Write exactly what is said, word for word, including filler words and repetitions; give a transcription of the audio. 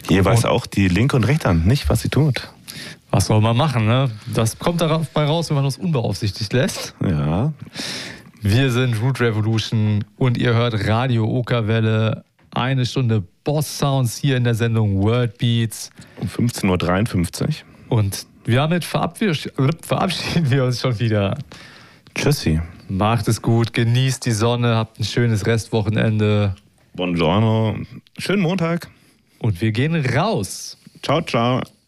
Ihr weiß auch die linke und rechte Hand nicht, was sie tut. Was soll man machen, ne? Das kommt dabei raus, wenn man uns unbeaufsichtigt lässt. Ja. Wir sind Root Revolution und ihr hört Radio Okerwelle. Eine Stunde Boss Sounds hier in der Sendung World Beats. Um fünfzehn Uhr dreiundfünfzig. Und damit verabschieden wir uns schon wieder. Tschüssi. Macht es gut, genießt die Sonne, habt ein schönes Restwochenende. Buongiorno. Schönen Montag. Und wir gehen raus. Ciao, ciao.